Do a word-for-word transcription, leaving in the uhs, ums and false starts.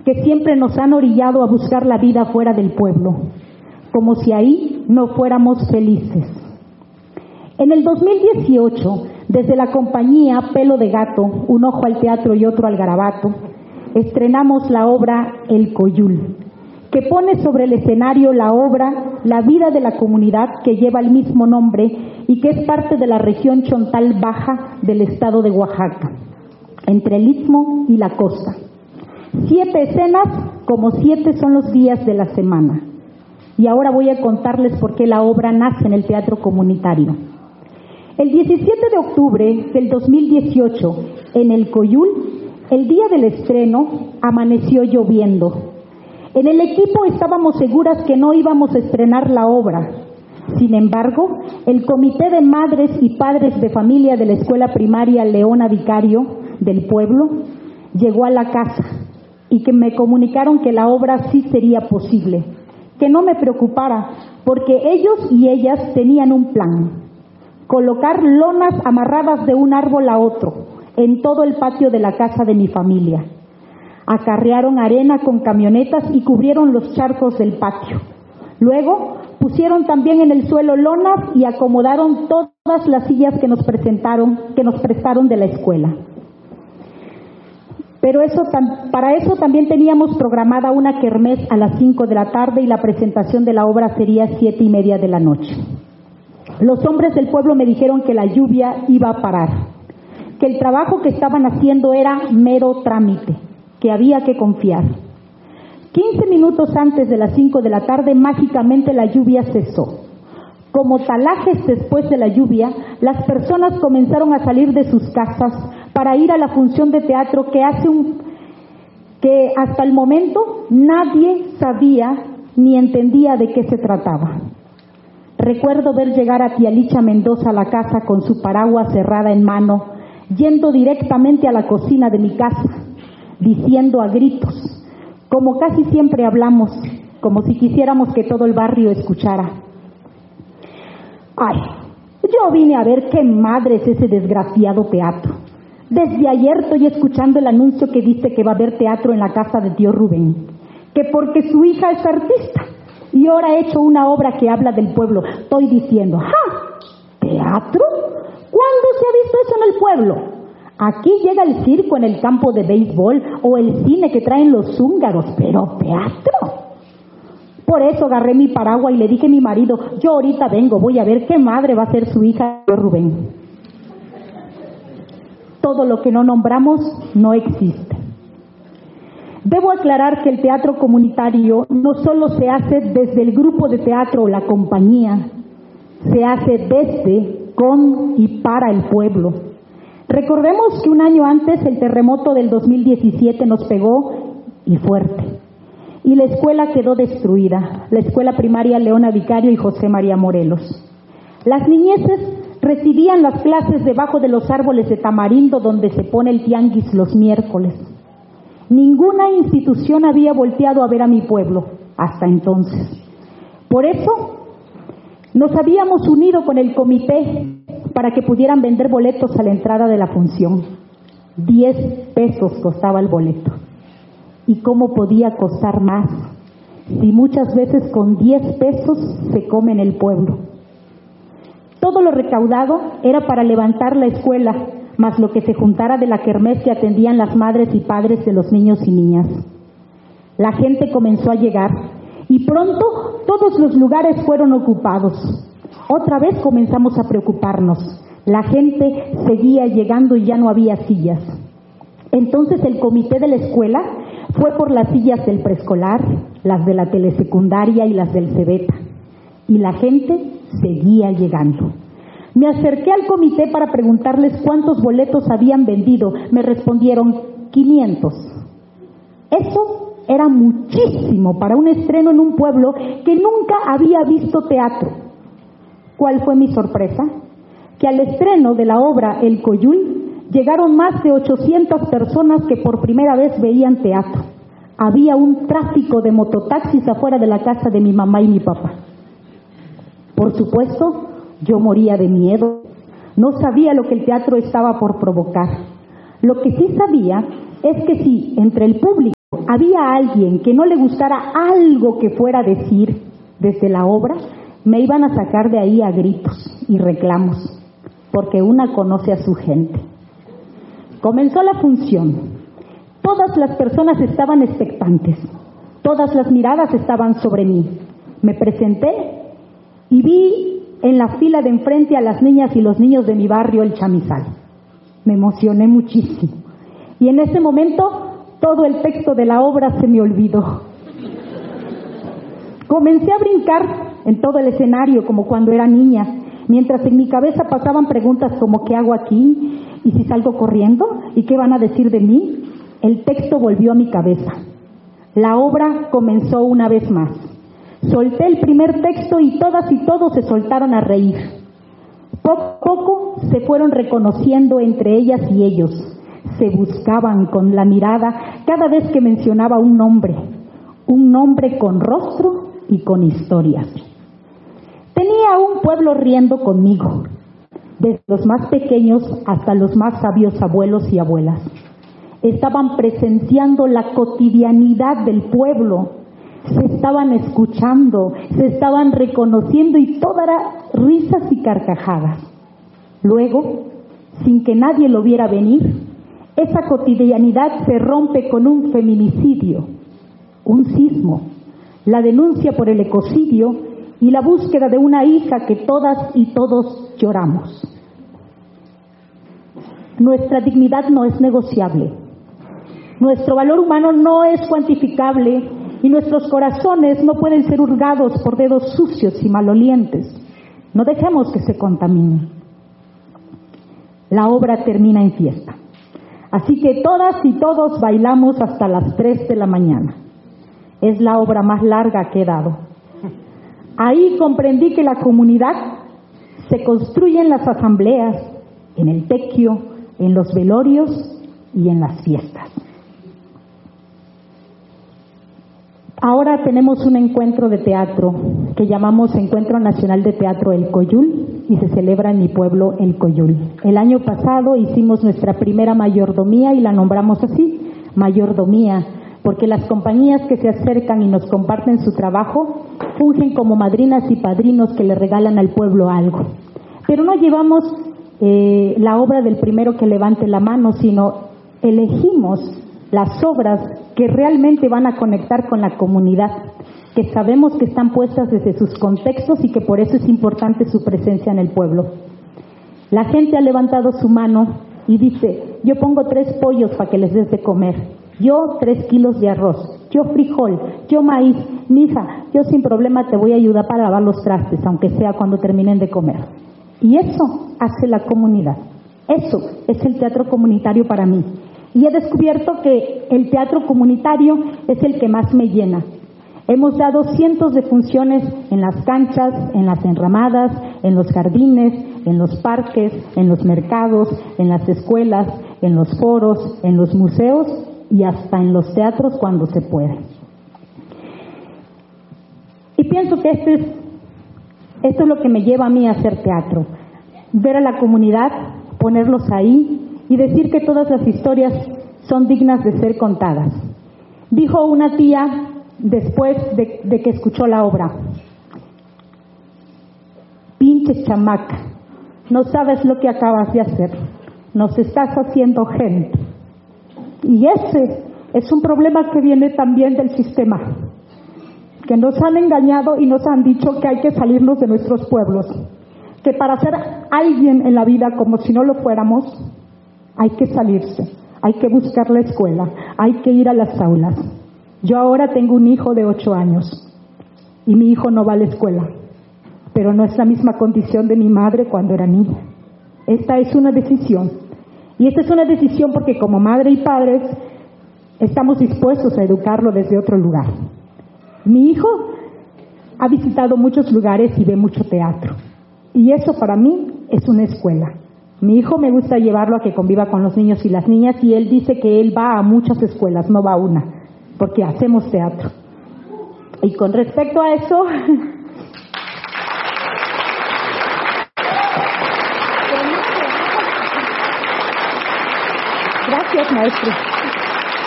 que siempre nos han orillado a buscar la vida fuera del pueblo, como si ahí no fuéramos felices. En el dos mil dieciocho, desde la compañía Pelo de Gato, un ojo al teatro y otro al garabato, estrenamos la obra El Coyul, que pone sobre el escenario la obra La vida de la comunidad que lleva el mismo nombre y que es parte de la región Chontal Baja del estado de Oaxaca, entre el istmo y la costa. Siete escenas, como siete son los días de la semana. Y ahora voy a contarles por qué la obra nace en el teatro comunitario. El diecisiete de octubre del dos mil dieciocho, en El Coyul, el día del estreno, amaneció lloviendo. En el equipo estábamos seguras que no íbamos a estrenar la obra. Sin embargo, el Comité de Madres y Padres de Familia de la Escuela Primaria Leona Vicario del pueblo llegó a la casa y que me comunicaron que la obra sí sería posible, que no me preocupara, porque ellos y ellas tenían un plan: colocar lonas amarradas de un árbol a otro en todo el patio de la casa de mi familia. Acarrearon arena con camionetas y cubrieron los charcos del patio. Luego pusieron también en el suelo lonas y acomodaron todas las sillas que nos presentaron, que nos prestaron de la escuela. Pero eso, para eso también teníamos programada una kermés a las cinco de la tarde y la presentación de la obra sería siete y media de la noche. Los hombres del pueblo me dijeron que la lluvia iba a parar, que el trabajo que estaban haciendo era mero trámite, que había que confiar. Quince minutos antes de las cinco de la tarde, mágicamente la lluvia cesó. Como talajes después de la lluvia, las personas comenzaron a salir de sus casas para ir a la función de teatro que hace un que hasta el momento nadie sabía ni entendía de qué se trataba. Recuerdo ver llegar a tía Licha Mendoza a la casa con su paraguas cerrada en mano, yendo directamente a la cocina de mi casa, diciendo a gritos, como casi siempre hablamos, como si quisiéramos que todo el barrio escuchara: ay, yo vine a ver qué madre es ese desgraciado teatro. Desde ayer estoy escuchando el anuncio que dice que va a haber teatro en la casa de tío Rubén, que porque su hija es artista y ahora ha hecho una obra que habla del pueblo. Estoy diciendo, ¡ja! ¿Teatro? ¿Cuándo se ha visto eso en el pueblo? Aquí llega el circo en el campo de béisbol o el cine que traen los húngaros, pero ¿teatro? Por eso agarré mi paraguas y le dije a mi marido, yo ahorita vengo, voy a ver qué madre va a ser su hija Rubén. Todo lo que no nombramos no existe. Debo aclarar que el teatro comunitario no solo se hace desde el grupo de teatro o la compañía, se hace desde, con y para el pueblo. Recordemos que un año antes el terremoto del dos mil diecisiete nos pegó y fuerte, y la escuela quedó destruida, la escuela primaria Leona Vicario y José María Morelos. Las niñeces recibían las clases debajo de los árboles de tamarindo donde se pone el tianguis los miércoles. Ninguna institución había volteado a ver a mi pueblo hasta entonces. Por eso nos habíamos unido con el comité para que pudieran vender boletos a la entrada de la función. Diez pesos costaba el boleto. ¿Y cómo podía costar más? Si muchas veces con diez pesos se come en el pueblo. Todo lo recaudado era para levantar la escuela, más lo que se juntara de la kermés que atendían las madres y padres de los niños y niñas. La gente comenzó a llegar y pronto todos los lugares fueron ocupados. Otra vez comenzamos a preocuparnos. La gente seguía llegando y ya no había sillas. Entonces el comité de la escuela fue por las sillas del preescolar, las de la telesecundaria y las del Cebeta. Y la gente seguía llegando. Me acerqué al comité para preguntarles cuántos boletos habían vendido. Me respondieron quinientos. Eso era muchísimo para un estreno en un pueblo que nunca había visto teatro. ¿Cuál fue mi sorpresa? Que al estreno de la obra El Coyul llegaron más de ochocientas personas que por primera vez veían teatro. Había un tráfico de mototaxis afuera de la casa de mi mamá y mi papá. Por supuesto, yo moría de miedo. No sabía lo que el teatro estaba por provocar. Lo que sí sabía es que si entre el público había alguien que no le gustara algo que fuera a decir desde la obra, me iban a sacar de ahí a gritos y reclamos, porque una conoce a su gente. Comenzó la función. Todas las personas estaban expectantes. Todas las miradas estaban sobre mí. Me presenté y vi en la fila de enfrente a las niñas y los niños de mi barrio El Chamizal. Me emocioné muchísimo. Y en ese momento todo el texto de la obra se me olvidó. Comencé a brincar en todo el escenario como cuando era niña, mientras en mi cabeza pasaban preguntas como ¿qué hago aquí? ¿Y si salgo corriendo? ¿Y qué van a decir de mí? El texto volvió a mi cabeza. La obra comenzó una vez más. Solté el primer texto y todas y todos se soltaron a reír. Poco a poco se fueron reconociendo entre ellas y ellos. Se buscaban con la mirada cada vez que mencionaba un nombre, un nombre con rostro y con historias. Tenía un pueblo riendo conmigo, desde los más pequeños hasta los más sabios abuelos y abuelas. Estaban presenciando la cotidianidad del pueblo, se estaban escuchando, se estaban reconociendo y todo era risas y carcajadas. Luego, sin que nadie lo viera venir, esa cotidianidad se rompe con un feminicidio, un sismo, la denuncia por el ecocidio y la búsqueda de una hija que todas y todos lloramos. Nuestra dignidad no es negociable. Nuestro valor humano no es cuantificable y nuestros corazones no pueden ser hurgados por dedos sucios y malolientes. No dejemos que se contamine. La obra termina en fiesta. Así que todas y todos bailamos hasta las tres de la mañana. Es la obra más larga que he dado. Ahí comprendí que la comunidad se construye en las asambleas, en el tequio, en los velorios y en las fiestas. Ahora tenemos un encuentro de teatro que llamamos Encuentro Nacional de Teatro El Coyul y se celebra en mi pueblo El Coyul. El año pasado hicimos nuestra primera mayordomía y la nombramos así, mayordomía, porque las compañías que se acercan y nos comparten su trabajo fungen como madrinas y padrinos que le regalan al pueblo algo. Pero no llevamos eh, la obra del primero que levante la mano, sino elegimos las obras que realmente van a conectar con la comunidad, que sabemos que están puestas desde sus contextos y que por eso es importante su presencia en el pueblo. La gente ha levantado su mano y dice, yo pongo tres pollos para que les des de comer, yo tres kilos de arroz, yo frijol, yo maíz, mija, yo sin problema te voy a ayudar para lavar los trastes, aunque sea cuando terminen de comer. Y eso hace la comunidad, eso es el teatro comunitario para mí. Y he descubierto que el teatro comunitario es el que más me llena. Hemos dado cientos de funciones en las canchas, en las enramadas, en los jardines, en los parques, en los mercados, en las escuelas, en los foros, en los museos y hasta en los teatros cuando se puede. Y pienso que este es, esto es lo que me lleva a mí a hacer teatro. Ver a la comunidad, ponerlos ahí y decir que todas las historias son dignas de ser contadas. Dijo una tía después de, de que escuchó la obra, pinche chamaca, no sabes lo que acabas de hacer, nos estás haciendo gente. Y ese es un problema que viene también del sistema, que nos han engañado y nos han dicho que hay que salirnos de nuestros pueblos, que para ser alguien en la vida como si no lo fuéramos, hay que salirse, hay que buscar la escuela, hay que ir a las aulas. Yo ahora tengo un hijo de ocho años y mi hijo no va a la escuela, pero no es la misma condición de mi madre cuando era niña. Esta es una decisión. Y esta es una decisión porque como madre y padres estamos dispuestos a educarlo desde otro lugar. Mi hijo ha visitado muchos lugares y ve mucho teatro. Y eso para mí es una escuela. Mi hijo me gusta llevarlo a que conviva con los niños y las niñas y él dice que él va a muchas escuelas, no va a una, porque hacemos teatro. Y con respecto a eso... Gracias, maestro.